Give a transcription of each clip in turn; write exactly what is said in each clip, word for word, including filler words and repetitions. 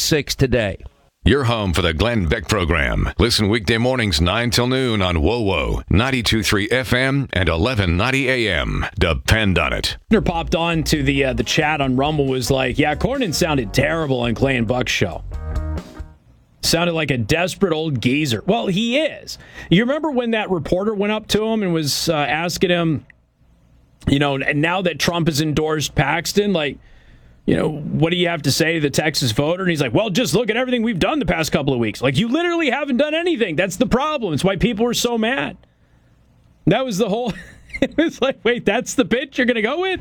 six today. Your home for the Glenn Beck program. Listen weekday mornings nine till noon on W O W O, ninety-two point three F M and eleven ninety A M. Depend on it. Popped on to the uh, the chat on Rumble, was like, yeah, Cornyn sounded terrible on Clay and Buck's show. Sounded like a desperate old geezer. Well, he is. You remember when that reporter went up to him and was uh, asking him, you know, and now that Trump has endorsed Paxton, like, you know, what do you have to say to the Texas voter? And he's like, well, just look at everything we've done the past couple of weeks. Like, you literally haven't done anything. That's the problem. It's why people are so mad. That was the whole... It was like, wait, that's the pitch you're going to go with?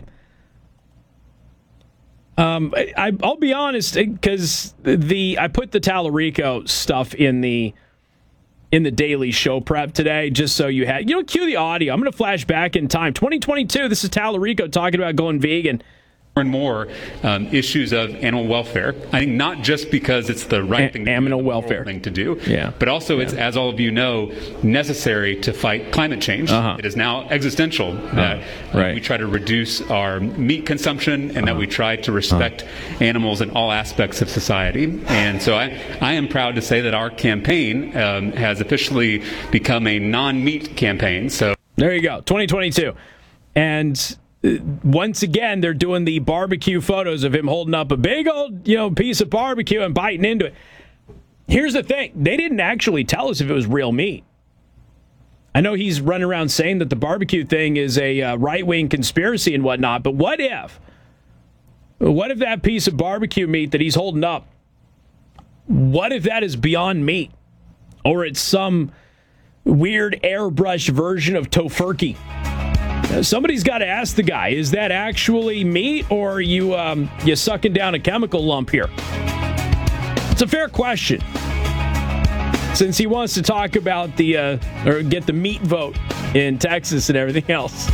Um, I, I'll be honest, because the I put the Tallarico stuff in the in the daily show prep today, just so you had... You know, cue the audio. I'm going to flash back in time. twenty twenty-two, this is Tallarico talking about going vegan. More and more um, issues of animal welfare. I think not just because it's the right A- thing, to animal do, welfare thing to do, yeah. but also yeah. it's, as all of you know, necessary to fight climate change. Uh-huh. It is now existential that uh-huh. right. we try to reduce our meat consumption and uh-huh. that we try to respect uh-huh. animals in all aspects of society. And so I, I am proud to say that our campaign um, has officially become a non-meat campaign. So there you go, twenty twenty-two, and. Once again, they're doing the barbecue photos of him holding up a big old, you know, piece of barbecue and biting into it. Here's the thing. They didn't actually tell us if it was real meat. I know he's running around saying that the barbecue thing is a uh, right-wing conspiracy and whatnot, but what if? What if that piece of barbecue meat that he's holding up, what if that is Beyond Meat? Or it's some weird airbrush version of tofurkey? Somebody's got to ask the guy, is that actually meat, or are you um, you sucking down a chemical lump here? It's a fair question. Since he wants to talk about the, uh, or get the meat vote in Texas and everything else.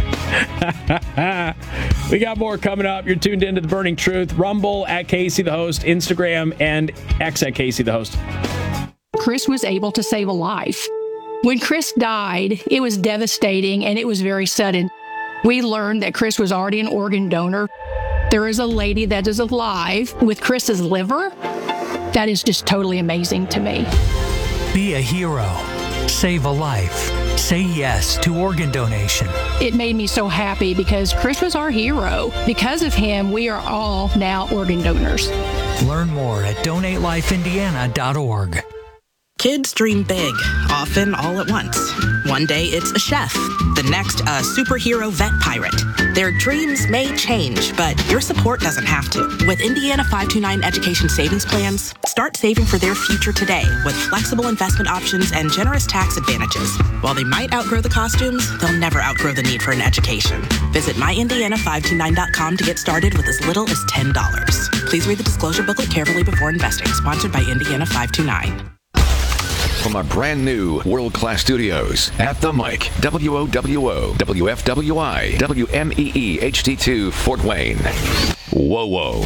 We got more coming up. You're tuned into The Burning Truth. Rumble at Casey the Host, Instagram, and X at Casey the Host. Chris was able to save a life. When Chris died, it was devastating and it was very sudden. We learned that Chris was already an organ donor. There is a lady that is alive with Chris's liver. That is just totally amazing to me. Be a hero. Save a life. Say yes to organ donation. It made me so happy because Chris was our hero. Because of him, we are all now organ donors. Learn more at donate life indiana dot org. Kids dream big, often all at once. One day it's a chef, the next a superhero vet pirate. Their dreams may change, but your support doesn't have to. With Indiana five two nine Education Savings Plans, start saving for their future today with flexible investment options and generous tax advantages. While they might outgrow the costumes, they'll never outgrow the need for an education. Visit my indiana five two nine dot com to get started with as little as ten dollars. Please read the disclosure booklet carefully before investing. Sponsored by Indiana five two nine. From our brand new world-class studios at the mic, W O W O, W F W I, W M E E H D two, Fort Wayne. Whoa, whoa.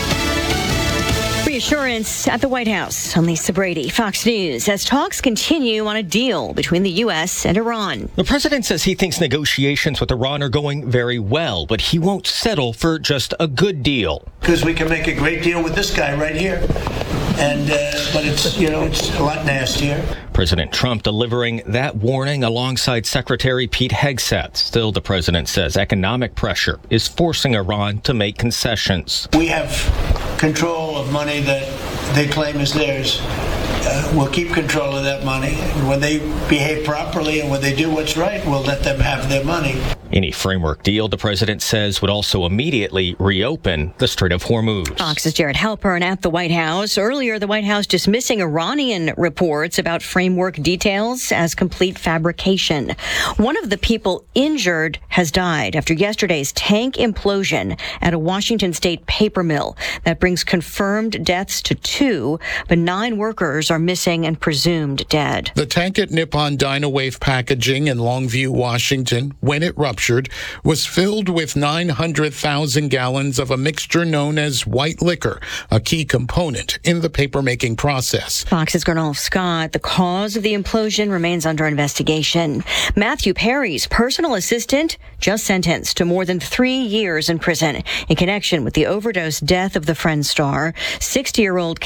Reassurance at the White House. I'm Lisa Brady, Fox News, as talks continue on a deal between the U S and Iran. The president says he thinks negotiations with Iran are going very well, but he won't settle for just a good deal. Because we can make a great deal with this guy right here. And, uh, but it's, you know, it's a lot nastier. President Trump delivering that warning alongside Secretary Pete Hegseth. Still, the president says economic pressure is forcing Iran to make concessions. We have control of money that they claim is theirs. Uh, we'll keep control of that money. And when they behave properly and when they do what's right, we'll let them have their money. Any framework deal, the president says, would also immediately reopen the Strait of Hormuz. Fox's Jared Halpern at the White House. Earlier, the White House dismissing Iranian reports about framework details as complete fabrication. One of the people injured has died after yesterday's tank implosion at a Washington state paper mill. That brings confirmed deaths to two, but nine workers are missing and presumed dead. The tank at Nippon Dynawave Packaging in Longview, Washington, when it ruptured, was filled with nine hundred thousand gallons of a mixture known as white liquor, a key component in the paper-making process. Fox's Gernolf Scott. The cause of the implosion remains under investigation. Matthew Perry's personal assistant just sentenced to more than three years in prison in connection with the overdose death of the Friends star. sixty-year-old